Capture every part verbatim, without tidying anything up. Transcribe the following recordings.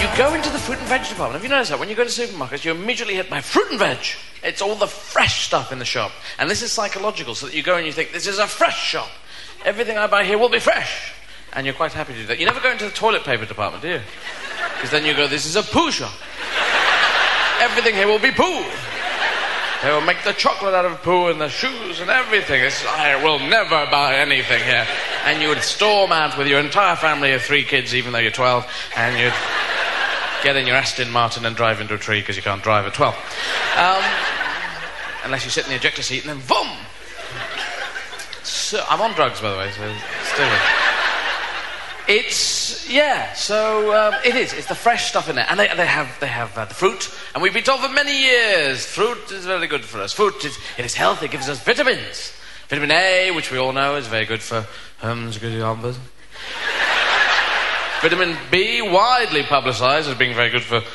You go into the fruit and veg department. Have you noticed that? When you go to supermarkets, you're immediately hit by fruit and veg. It's all the fresh stuff in the shop. And this is psychological, so that you go and you think, this is a fresh shop. Everything I buy here will be fresh. And you're quite happy to do that. You never go into the toilet paper department, do you? Because then you go, this is a poo shop. Everything here will be poo. They will make the chocolate out of poo and the shoes and everything. It's, I will never buy anything here. And you would storm out with your entire family of three kids, even though you're twelve, and you'd get in your Aston Martin and drive into a tree because you can't drive at twelve. Um, unless you sit in the ejector seat and then boom! So, I'm on drugs, by the way, so still with It's, yeah, so um, it is. It's the fresh stuff in there. And they, they have they have uh, the fruit. And we've been told for many years, fruit is very good for us. Fruit, is, it is healthy, it gives us vitamins. Vitamin A, which we all know is very good for Herm's good numbers. Vitamin B, widely publicised as being very good for...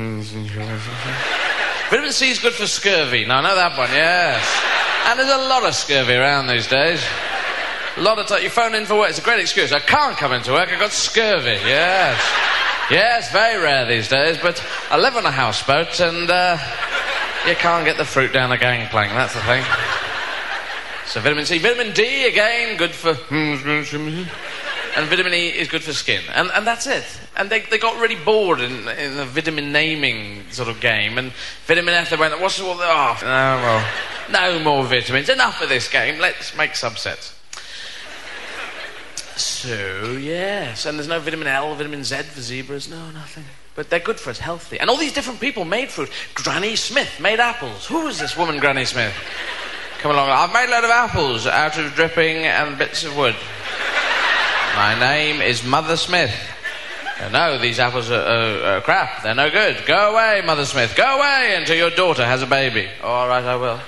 Vitamin C is good for scurvy. Now, I know that one, yes. And there's a lot of scurvy around these days. A lot of time, you phone in for work, it's a great excuse. I can't come into work, I've got scurvy, yes. Yes, very rare these days, but I live on a houseboat and uh, you can't get the fruit down the gangplank, that's the thing. So vitamin C. Vitamin D, again, good for... And vitamin E is good for skin. And and that's it. And they they got really bored in, in the vitamin naming sort of game. And vitamin F, they went, what's all the... Oh, no, well, no more vitamins. Enough of this game. Let's make subsets. So, yes. And there's no vitamin L, vitamin Z for zebras. No, nothing. But they're good for us, healthy. And all these different people made fruit. Granny Smith made apples. Who was this woman, Granny Smith? Come along. I've made a load of apples out of dripping and bits of wood. My name is Mother Smith. Uh, no, these apples are, are, are crap. They're no good. Go away, Mother Smith. Go away until your daughter has a baby. Oh, all right, I will.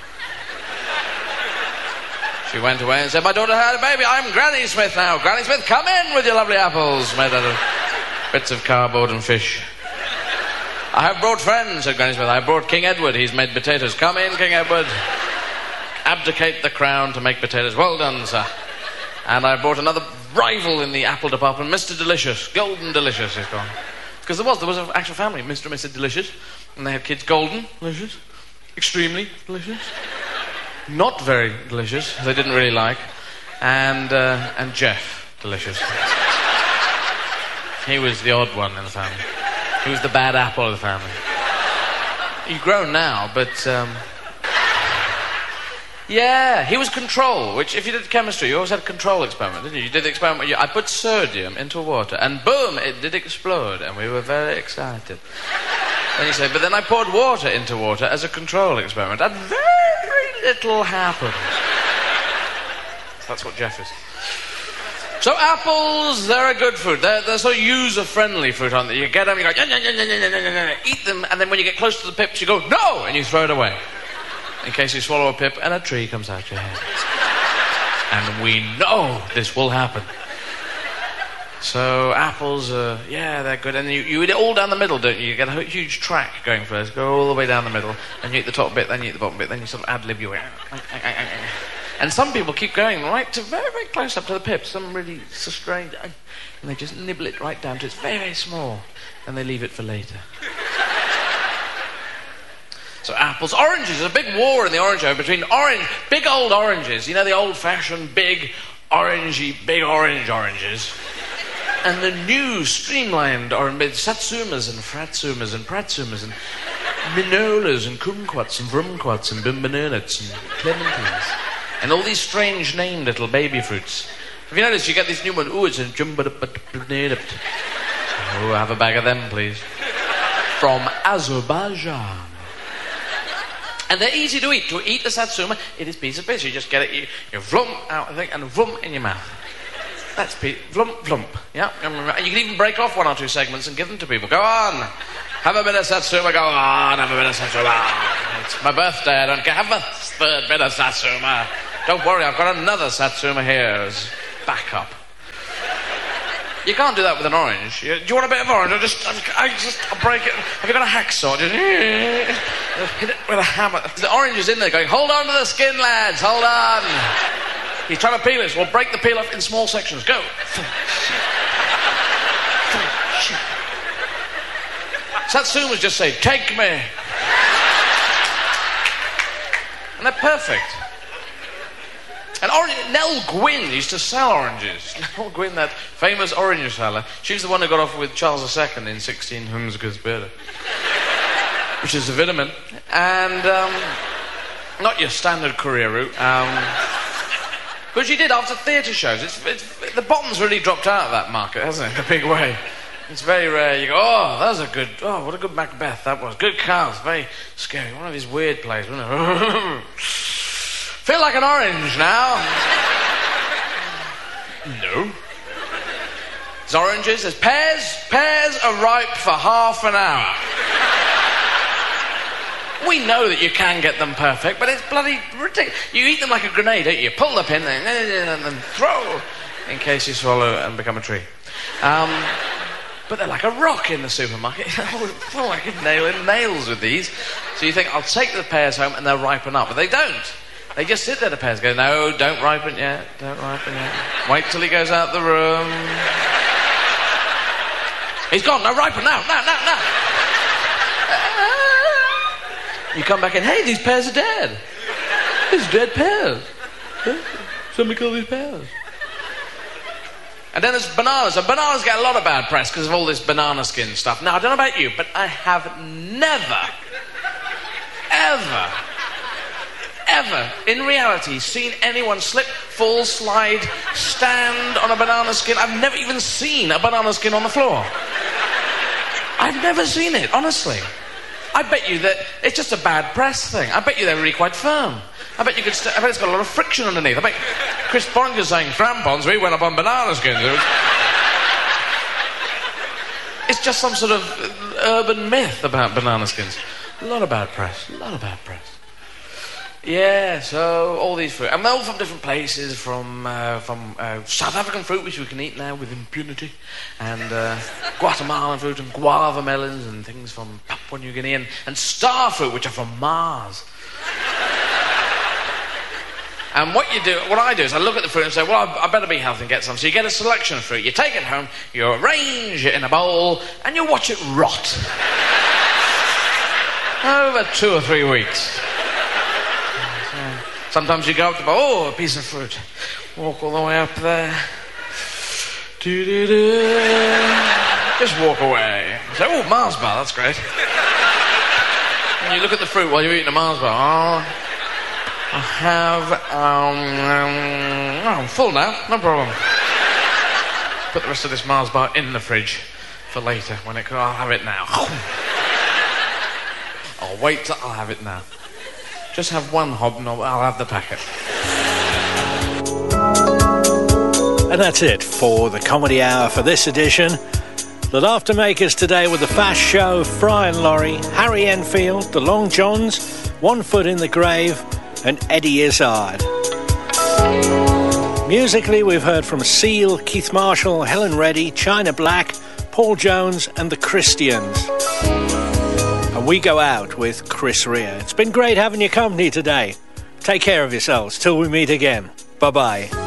She went away and said, my daughter had a baby. I'm Granny Smith now. Granny Smith, come in with your lovely apples made out of bits of cardboard and fish. I have brought friends, said Granny Smith. I have brought King Edward. He's made potatoes. Come in, King Edward. Abdicate the crown to make potatoes. Well done, sir. And I brought another rival in the apple department, Mister Delicious. Golden Delicious, he's gone. Because there was, there was an actual family, Mister and Missus Delicious. And they had kids, Golden Delicious. Extremely delicious. Not very delicious, they didn't really like. And, uh, and Jeff Delicious. He was the odd one in the family. He was the bad apple of the family. He's grown now, but... Um, yeah, he was control, which if you did chemistry, you always had a control experiment, didn't you? You did the experiment where you, I put sodium into water, and boom, it did explode, and we were very excited. Then you say, but then I poured water into water as a control experiment, and very little happened. That's what Jeff is. So apples, they're a good fruit. They're, they're sort of user-friendly fruit, aren't they? You get them, you go, yeah, yeah, yeah, yeah, yeah, yeah, yeah, eat them, and then when you get close to the pips, you go, no, and you throw it away. In case you swallow a pip and a tree comes out your head. And we know this will happen. So apples, uh, yeah, they're good. And you, you eat it all down the middle, don't you? You get a huge track going first, go all the way down the middle, and you eat the top bit, then you eat the bottom bit, then you sort of ad-lib your way. And some people keep going right to very, very close up to the pip. Some really so strange. And they just nibble it right down to it's very, very small. And they leave it for later. So apples, oranges, there's a big war in the orange area between orange, big old oranges, you know, the old-fashioned big orangey, big orange oranges, and the new streamlined orange, satsumas and fratsumas and pratsumas and minolas and kumquats and vrumquats and bimbanernets and clementines, and all these strange named little baby fruits. Have you noticed you get this new one, ooh, it's a jumbadup. Oh, have a bag of them, please. From Azerbaijan. And they're easy to eat. To eat a satsuma, it is piece of fish. You just get it, you, you vlump out, I think, and vlump in your mouth. That's piece, vlump, vlump. Yeah. And you can even break off one or two segments and give them to people. Go on. Have a bit of satsuma. Go on. Have a bit of satsuma. It's my birthday. I don't care. Have a third bit of satsuma. Don't worry, I've got another satsuma here as backup. You can't do that with an orange. Do you want a bit of orange? I just, I just, I'll break it. Have you got a hacksaw? Just hit it with a hammer. The orange is in there going, hold on to the skin, lads, hold on. He's trying to peel it, so we'll break the peel off in small sections. Go. Satsumas just say, take me. And they're perfect. And orange, Nell Gwynn used to sell oranges. Nell Gwynn, that famous orange seller, she's the one who got off with Charles the Second in sixteen hundred, which is a vitamin. And, um, not your standard career route. Um, but she did after theatre shows. It's, it's, the bottom's really dropped out of that market, hasn't it, in a big way. It's very rare. You go, oh, that was a good, oh, what a good Macbeth that was. Good cast, very scary. One of these weird plays, wasn't it? Feel like an orange now. No. There's oranges, there's pears. Pears are ripe for half an hour. We know that you can get them perfect, but it's bloody ridiculous. You eat them like a grenade, don't you? You pull the pin and then throw in case you swallow and become a tree. Um... But they're like a rock in the supermarket. Oh, I could nail in nails with these. So you think, I'll take the pears home and they'll ripen up. But they don't. They just sit there, the pears go, no, don't ripen yet, don't ripen yet. Wait till he goes out the room. He's gone, no, ripen now, now, now, now. You come back in, hey, these pears are dead. These dead pears. Somebody kill these pears. And then there's bananas. And bananas get a lot of bad press because of all this banana skin stuff. Now, I don't know about you, but I have never, ever, ever, in reality, seen anyone slip, fall, slide, stand on a banana skin. I've never even seen a banana skin on the floor. I've never seen it, honestly. I bet you that it's just a bad press thing. I bet you they're really quite firm. I bet you could. St- I bet it's got a lot of friction underneath. I bet Chris Bonker saying crampons. We went up on banana skins. It was... It's just some sort of urban myth about banana skins. A lot of bad press. A lot of bad press. Yeah. So all these fruit, and they're all from different places. From uh, from uh, South African fruit, which we can eat now with impunity, and uh, Guatemalan fruit and guava melons and things from Papua New Guinea, and, and star fruit, which are from Mars. And what you do, what I do is I look at the fruit and say, well, I better be healthy and get some. So you get a selection of fruit, you take it home, you arrange it in a bowl, and you watch it rot. Over two or three weeks. Sometimes you go up to, oh, a piece of fruit. Walk all the way up there. Do-do-do. Just walk away. Say, oh, Mars bar, that's great. And you look at the fruit while you're eating a Mars bar. Oh, I have, um, um, oh, I'm full now, no problem. Put the rest of this Mars bar in the fridge for later when it, I'll have it now. I'll wait till I'll have it now. Just have one hobnob, I'll have the packet. And that's it for the Comedy Hour for this edition. The Laughter Makers today with the Fast Show, Fry and Laurie, Harry Enfield, the Long Johns, One Foot in the Grave, and Eddie Izzard. Musically, we've heard from Seal, Keith Marshall, Helen Reddy, China Black, Paul Jones, and the Christians. And we go out with Chris Rea. It's been great having your company today. Take care of yourselves till we meet again. Bye-bye.